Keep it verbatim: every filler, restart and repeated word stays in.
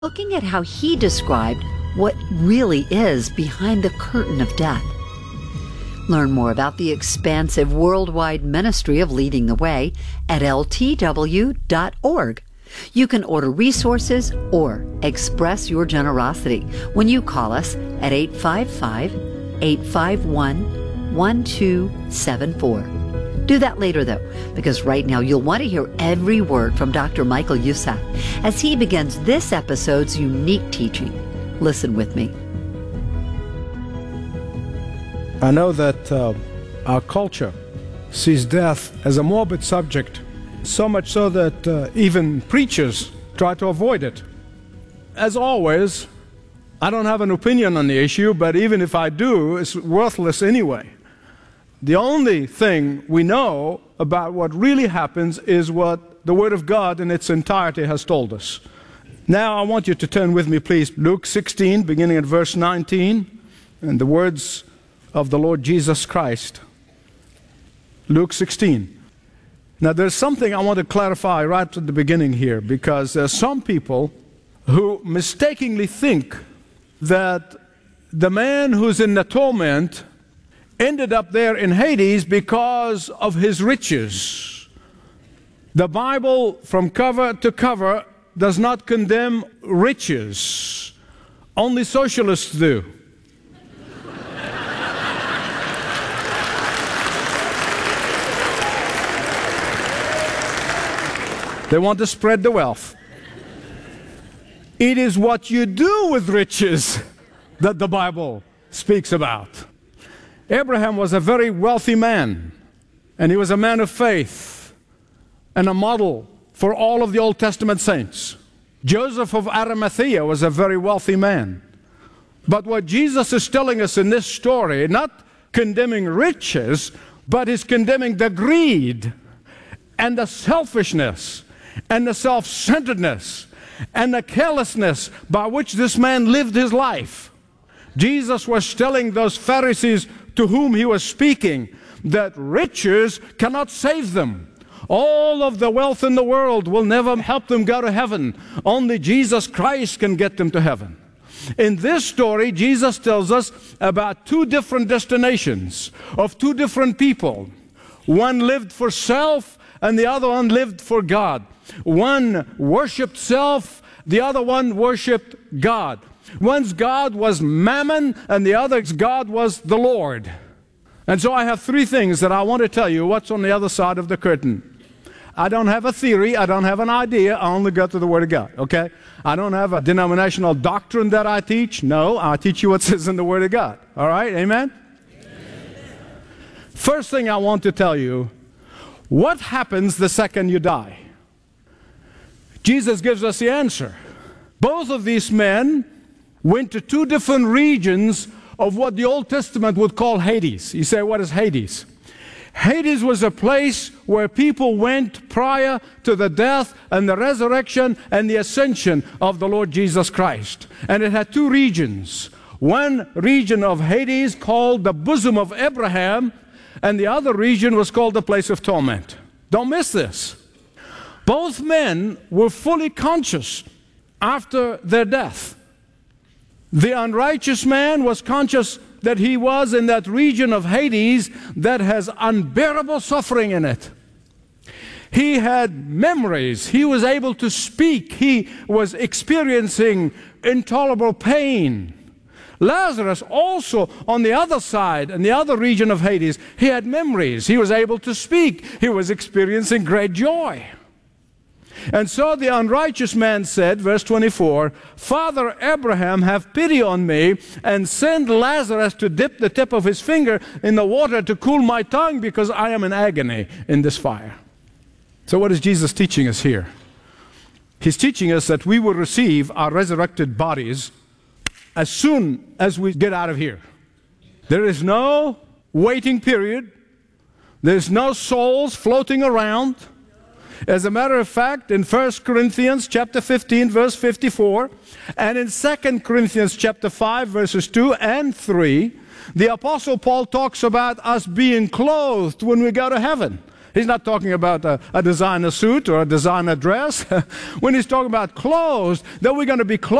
looking at how he described what really is behind the curtain of death. Learn more about the expansive worldwide ministry of Leading the Way at L T W dot org. You can order resources or express your generosity when you call us at eight five five, eight five one, one two seven four. Do that later, though, because right now you'll want to hear every word from Doctor Michael Youssef as he begins this episode's unique teaching. Listen with me. I know that uh, our culture sees death as a morbid subject, so much so that uh, even preachers try to avoid it. As always, I don't have an opinion on the issue, but even if I do, it's worthless anyway. The only thing we know about what really happens is what the Word of God in its entirety has told us. Now I want you to turn with me, please, Luke sixteen, beginning at verse nineteen, and the words of the Lord Jesus Christ. Luke sixteen. Now there's something I want to clarify right at the beginning here, because there are some people who mistakenly think that the man who's in the torment ended up there in Hades because of his riches. The Bible, from cover to cover, does not condemn riches. Only socialists do. They want to spread the wealth. It is what you do with riches that the Bible speaks about. Abraham was a very wealthy man, and he was a man of faith and a model for all of the Old Testament saints. Joseph of Arimathea was a very wealthy man. But what Jesus is telling us in this story, not condemning riches, but is condemning the greed and the selfishness and the self-centeredness and the carelessness by which this man lived his life. Jesus was telling those Pharisees to whom he was speaking that riches cannot save them. All of the wealth in the world will never help them go to heaven. Only Jesus Christ can get them to heaven. In this story, Jesus tells us about two different destinations of two different people. One lived for self and the other one lived for God. One worshiped self, the other one worshiped God. One's God was Mammon, and the other's God was the Lord. And so I have three things that I want to tell you what's on the other side of the curtain. I don't have a theory, I don't have an idea, I only go to the Word of God, okay? I don't have a denominational doctrine that I teach. No, I teach you what says in the Word of God. All right, amen? Amen. First thing I want to tell you, what happens the second you die? Jesus gives us the answer. Both of these men went to two different regions of what the Old Testament would call Hades. You say, what is Hades? Hades was a place where people went prior to the death and the resurrection and the ascension of the Lord Jesus Christ. And it had two regions. One region of Hades called the bosom of Abraham, and the other region was called the place of torment. Don't miss this. Both men were fully conscious after their death. The unrighteous man was conscious that he was in that region of Hades that has unbearable suffering in it. He had memories. He was able to speak. He was experiencing intolerable pain. Lazarus also, on the other side, in the other region of Hades, he had memories. He was able to speak. He was experiencing great joy. And so the unrighteous man said, verse twenty-four, Father Abraham, have pity on me, and send Lazarus to dip the tip of his finger in the water to cool my tongue, because I am in agony in this fire. So what is Jesus teaching us here? He's teaching us that we will receive our resurrected bodies as soon as we get out of here. There is no waiting period. There's no souls floating around. As a matter of fact, in First Corinthians chapter fifteen, verse fifty-four, and in Second Corinthians chapter five, verses two and three, the Apostle Paul talks about us being clothed when we go to heaven. He's not talking about a, a designer suit or a designer dress. When he's talking about clothes, that we're going to be clothed